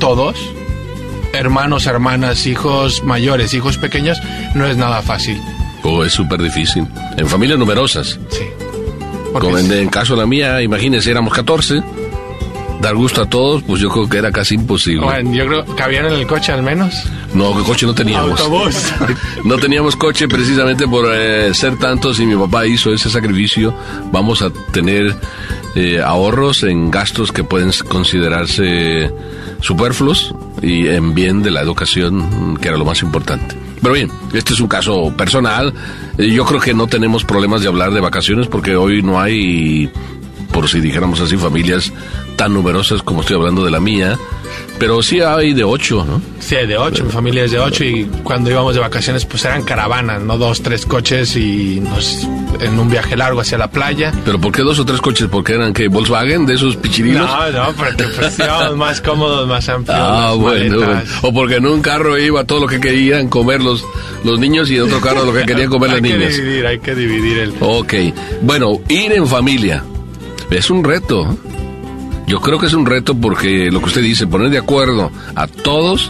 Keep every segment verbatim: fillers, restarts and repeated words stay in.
todos, hermanos, hermanas, hijos mayores, hijos pequeños, no es nada fácil. Oh, es súper difícil. En familias numerosas. Sí. Como en, en caso de la mía, imagínense, éramos catorce. Dar gusto a todos, pues yo creo que era casi imposible. Bueno, yo creo que cabían en el coche al menos. No, que coche no teníamos. Autobús. No teníamos coche precisamente por eh, ser tantos, y mi papá hizo ese sacrificio. Vamos a tener eh, ahorros en gastos que pueden considerarse superfluos y en bien de la educación, que era lo más importante. Pero bien, este es un caso personal. Eh, yo creo que no tenemos problemas de hablar de vacaciones porque hoy no hay, por si dijéramos así, familias tan numerosas como estoy hablando de la mía, pero sí hay de ocho, ¿no? Sí, de ocho, pero, mi familia es de ocho, y cuando íbamos de vacaciones pues eran caravanas, no dos, tres coches y nos, en un viaje largo hacia la playa. ¿Pero por qué dos o tres coches? ¿Porque eran que Volkswagen, de esos pichirinos? No, no, porque pues íbamos más cómodos, más amplios. Ah, bueno, bueno, o porque en un carro iba todo lo que querían comer los, los niños y en otro carro lo que querían comer las niñas. Hay que dividir, hay que dividir el... Ok, bueno, ir en familia es un reto. Yo creo que es un reto porque lo que usted dice, poner de acuerdo a todos...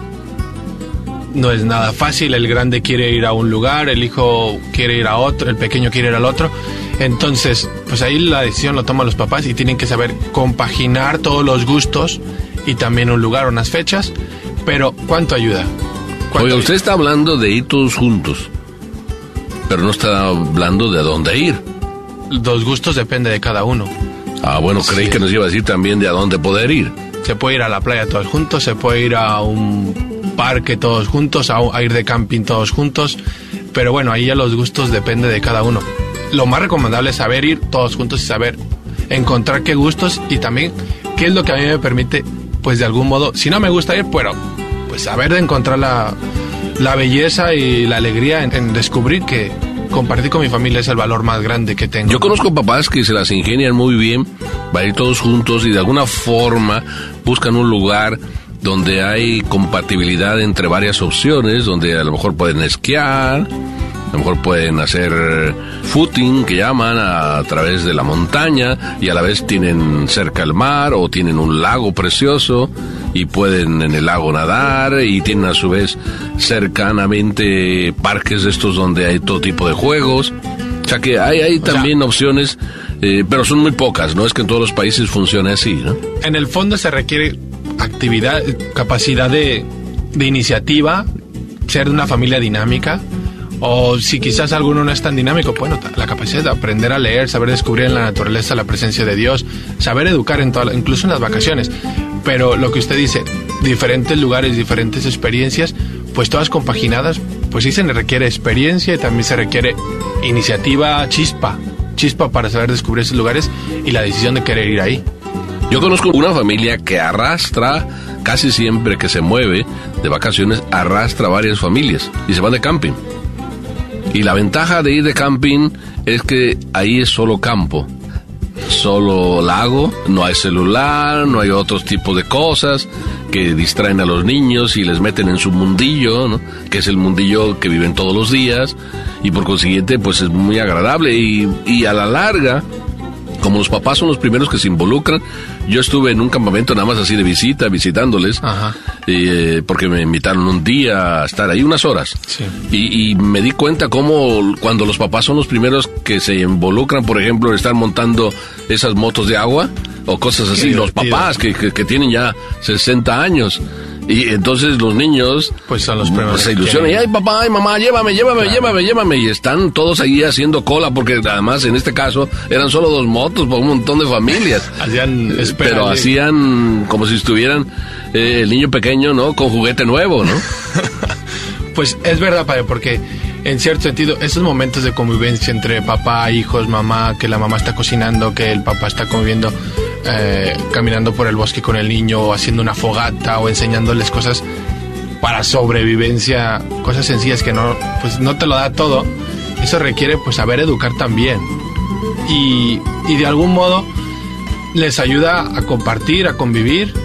No es nada fácil. El grande quiere ir a un lugar, el hijo quiere ir a otro, el pequeño quiere ir al otro. Entonces, pues ahí la decisión lo toman los papás y tienen que saber compaginar todos los gustos y también un lugar, unas fechas. Pero, ¿cuánto ayuda? ¿Cuánto Oiga, usted ayuda? está hablando de ir todos juntos, pero no está hablando de a dónde ir. Los gustos depende de cada uno. Ah, bueno, creí Sí. que nos iba a decir también de a dónde poder ir. Se puede ir a la playa todos juntos, se puede ir a un parque todos juntos, a, a ir de camping todos juntos, pero bueno, ahí ya los gustos depende de cada uno. Lo más recomendable es saber ir todos juntos y saber encontrar qué gustos y también qué es lo que a mí me permite, pues de algún modo, si no me gusta ir, pero pues saber de encontrar la, la belleza y la alegría en, en descubrir que compartir con mi familia es el valor más grande que tengo. Yo conozco papás que se las ingenian muy bien, van a ir todos juntos y de alguna forma buscan un lugar donde hay compatibilidad entre varias opciones, donde a lo mejor pueden esquiar, a lo mejor pueden hacer footing, que llaman, a, a través de la montaña, y a la vez tienen cerca el mar o tienen un lago precioso y pueden en el lago nadar, y tienen a su vez cercanamente parques de estos donde hay todo tipo de juegos. O sea que hay, hay también sea, opciones, eh, pero son muy pocas, no es que en todos los países funcione así, ¿no? En el fondo se requiere actividad, capacidad de, de iniciativa, ser de una familia dinámica, o si quizás alguno no es tan dinámico, bueno, la capacidad de aprender a leer, saber descubrir en la naturaleza la presencia de Dios, saber educar en toda, incluso en las vacaciones. Pero lo que usted dice, diferentes lugares, diferentes experiencias, pues todas compaginadas, pues sí se requiere experiencia y también se requiere iniciativa, chispa, chispa para saber descubrir esos lugares y la decisión de querer ir ahí. Yo conozco una familia que arrastra, casi siempre que se mueve de vacaciones, arrastra varias familias y se van de camping. Y la ventaja de ir de camping es que ahí es solo campo, solo lago, no hay celular, no hay otros tipos de cosas que distraen a los niños y les meten en su mundillo, ¿no? Que es el mundillo que viven todos los días, y por consiguiente pues es muy agradable y, y a la larga, como los papás son los primeros que se involucran, yo estuve en un campamento nada más así de visita, visitándoles, Ajá. Eh, porque me invitaron un día a estar ahí unas horas. Sí. Y, y me di cuenta cómo cuando los papás son los primeros que se involucran, por ejemplo, en estar montando esas motos de agua o cosas así, los papás que, que, que tienen ya sesenta años. Y entonces los niños pues son los primeros pues, se ilusionan y ay papá, ay mamá, llévame, llévame, claro. llévame, llévame, y están todos ahí haciendo cola porque además en este caso eran solo dos motos por un montón de familias. Hacían espera, pero ¿sí? hacían como si estuvieran eh, el niño pequeño, ¿no? Con juguete nuevo, ¿no? Pues es verdad, padre, porque en cierto sentido esos momentos de convivencia entre papá, hijos, mamá, que la mamá está cocinando, que el papá está conviviendo, eh, caminando por el bosque con el niño, o haciendo una fogata, o enseñándoles cosas para sobrevivencia, cosas sencillas que no, pues no te lo da todo. Eso requiere pues saber educar también, y, y de algún modo les ayuda a compartir, a convivir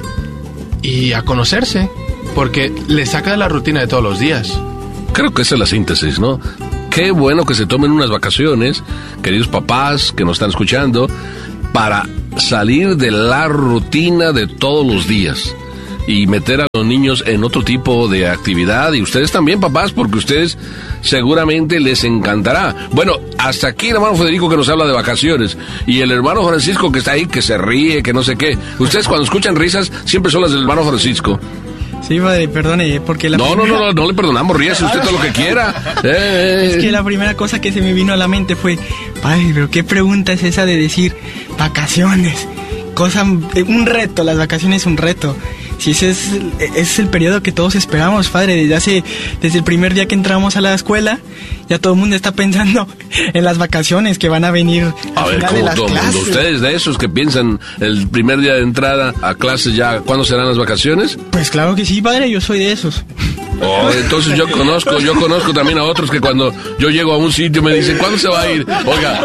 y a conocerse, porque les saca de la rutina de todos los días. Creo que esa es la síntesis, ¿no? Qué bueno que se tomen unas vacaciones, queridos papás que nos están escuchando, para salir de la rutina de todos los días y meter a los niños en otro tipo de actividad, y ustedes también, papás, porque ustedes seguramente les encantará. Bueno, hasta aquí el hermano Federico que nos habla de vacaciones, y el hermano Francisco que está ahí, que se ríe, que no sé qué. Ustedes cuando escuchan risas, siempre son las del hermano Francisco. Sí, padre, perdone, porque la no, primera... no, no, no, no le perdonamos, ríase usted todo lo que quiera. Eh, Es que la primera cosa que se me vino a la mente fue, padre, pero qué pregunta es esa de decir vacaciones. Cosa, un reto, las vacaciones es un reto. Si ese es, es el periodo que todos esperamos, padre, desde hace, desde el primer día que entramos a la escuela, ya todo el mundo está pensando en las vacaciones que van a venir a al ver, final de ¿cómo las todo el mundo? clases. ¿Ustedes de esos que piensan el primer día de entrada a clases ya, cuándo serán las vacaciones? Pues claro que sí, padre, yo soy de esos. Oh, entonces yo conozco, yo conozco también a otros que cuando yo llego a un sitio me dicen, ¿cuándo se va a ir? Oiga,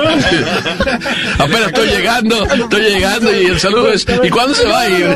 apenas estoy llegando, estoy llegando y el saludo es, ¿y cuándo se va a ir?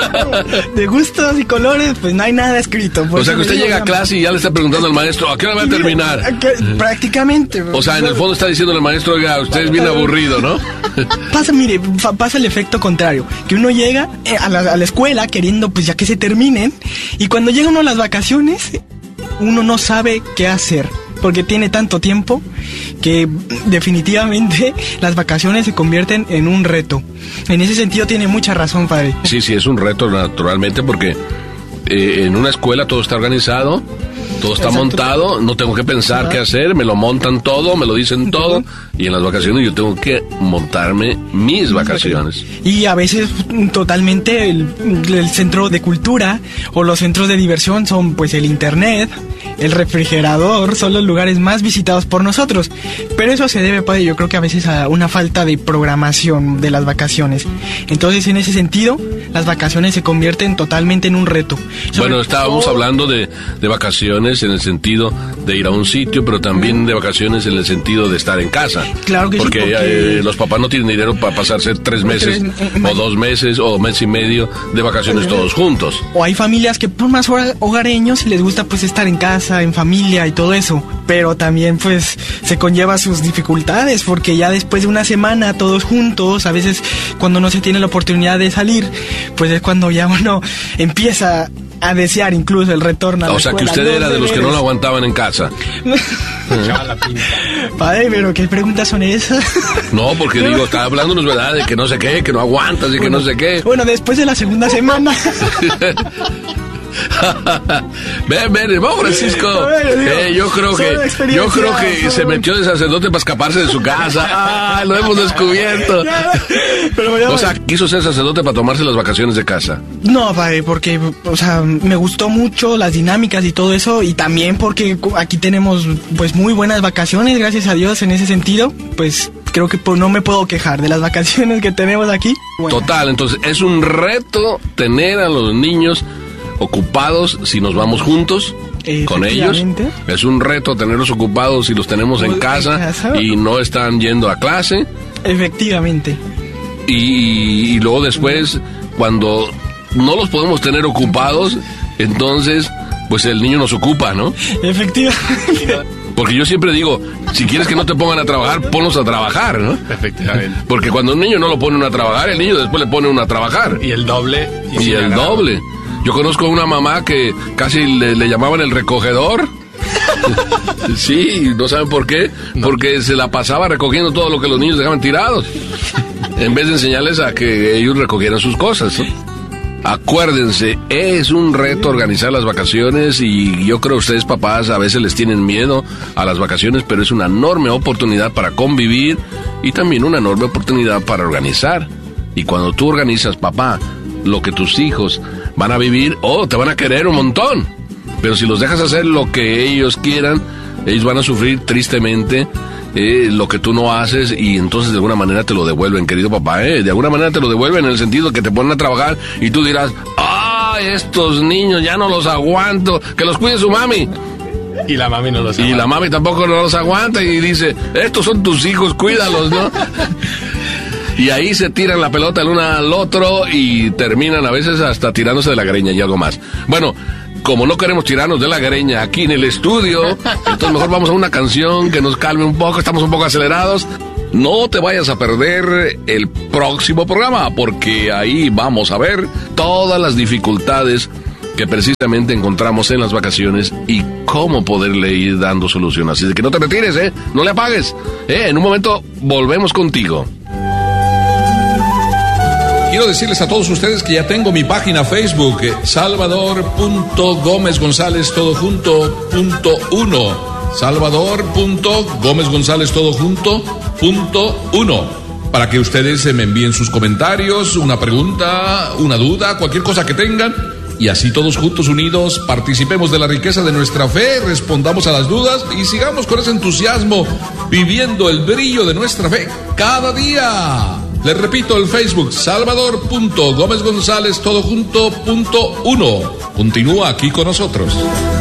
De gustos y colores, pues no hay nada escrito. O sea que usted llega a clase y ya le está preguntando al maestro, ¿a qué hora va a terminar? Prácticamente. O sea, en el fondo está diciendo el maestro, oiga, usted es bien aburrido, ¿no? Pasa, mire, fa- pasa el efecto contrario, que uno llega eh, a la, a la escuela queriendo pues ya que se terminen, y cuando llega uno a las vacaciones, uno no sabe qué hacer, porque tiene tanto tiempo que definitivamente las vacaciones se convierten en un reto. En ese sentido tiene mucha razón, padre. Sí, sí, es un reto naturalmente porque eh, en una escuela todo está organizado, todo está Exacto. montado, no tengo que pensar Ajá. qué hacer, me lo montan todo, me lo dicen todo, y en las vacaciones yo tengo que montarme mis vacaciones. Y a veces mm, totalmente el, el centro de cultura o los centros de diversión son pues el internet, el refrigerador, son los lugares más visitados por nosotros. Pero eso se debe, padre, yo creo que a veces a una falta de programación de las vacaciones. Entonces, en ese sentido, las vacaciones se convierten totalmente en un reto. Sobre Bueno, estábamos todo- hablando de, de vacaciones en el sentido de ir a un sitio, pero también de vacaciones en el sentido de estar en casa. Claro que sí, porque, porque- eh, los papás no tienen dinero para pasarse tres meses Tres- eh, o dos meses o mes y medio de vacaciones todos juntos. O hay familias que por más hora- hogareños les gusta pues estar en casa, en familia y todo eso, pero también pues se conlleva sus dificultades, porque ya después de una semana todos juntos, a veces cuando no se tiene la oportunidad de salir, pues es cuando ya uno empieza a desear incluso el retorno a la O sea que escuela. usted era de los que no lo aguantaban en casa. Padre, pero ¿qué preguntas son esas? No, porque digo, está hablándonos, ¿verdad? De que no sé qué, que no aguantas y que no sé qué. Bueno, después de la segunda semana. Ven, ven, hermano Francisco. A ver, digo, Eh, yo creo son que, yo experiencias, creo que son- se metió de sacerdote para escaparse de su casa. Ah, lo hemos descubierto. Pero ya- O sea, quiso ser sacerdote para tomarse las vacaciones de casa. No, padre, porque, o sea, me gustó mucho las dinámicas y todo eso, y también porque cu- aquí tenemos, pues, muy buenas vacaciones, gracias a Dios, en ese sentido, pues, creo que pues, no me puedo quejar de las vacaciones que tenemos aquí. Bueno, Total, entonces es un reto tener a los niños ocupados si nos vamos juntos con ellos. Efectivamente. Es un reto tenerlos ocupados si los tenemos en En casa casa. y no están yendo a clase. efectivamente. Y, y luego después, cuando no los podemos tener ocupados, entonces, pues el niño nos ocupa, ¿no? Efectivamente. Porque yo siempre digo, si quieres que no te pongan a trabajar, ponlos a trabajar, ¿no? Efectivamente. Porque cuando un niño no lo pone uno a trabajar, el niño después le pone uno a trabajar. Y el doble. Y sin el agrado. doble. Yo conozco a una mamá que casi le, le llamaban el recogedor. Sí, no saben por qué. Porque se la pasaba recogiendo todo lo que los niños dejaban tirados. En vez de enseñarles a que ellos recogieran sus cosas, ¿no? Acuérdense, es un reto organizar las vacaciones y yo creo que ustedes papás a veces les tienen miedo a las vacaciones, pero es una enorme oportunidad para convivir y también una enorme oportunidad para organizar. Y cuando tú organizas, papá, lo que tus hijos van a vivir, oh, te van a querer un montón. Pero si los dejas hacer lo que ellos quieran, ellos van a sufrir tristemente eh, lo que tú no haces y entonces de alguna manera te lo devuelven, querido papá, eh, de alguna manera te lo devuelven en el sentido que te ponen a trabajar y tú dirás, ah, estos niños ya no los aguanto, que los cuide su mami. Y la mami no lo sabe. Y la mami tampoco no los aguanta y dice, estos son tus hijos, cuídalos, ¿no? Y ahí se tiran la pelota el uno al otro y terminan a veces hasta tirándose de la greña y algo más. Bueno, como no queremos tirarnos de la greña aquí en el estudio, entonces mejor vamos a una canción que nos calme un poco, estamos un poco acelerados. No te vayas a perder el próximo programa, porque ahí vamos a ver todas las dificultades que precisamente encontramos en las vacaciones y cómo poderle ir dando solución. Así de que no te retires, ¿eh? No le apagues. ¿eh? En un momento volvemos contigo. Quiero decirles a todos ustedes que ya tengo mi página Facebook, eh, Salvador punto Gómez González todo junto punto uno. Salvador punto Gómez González todo junto punto uno. Para que ustedes me envíen sus comentarios, una pregunta, una duda, cualquier cosa que tengan. Y así todos juntos unidos participemos de la riqueza de nuestra fe, respondamos a las dudas y sigamos con ese entusiasmo viviendo el brillo de nuestra fe cada día. Les repito, el Facebook, Salvador punto Gómez González todo junto punto uno. Continúa aquí con nosotros.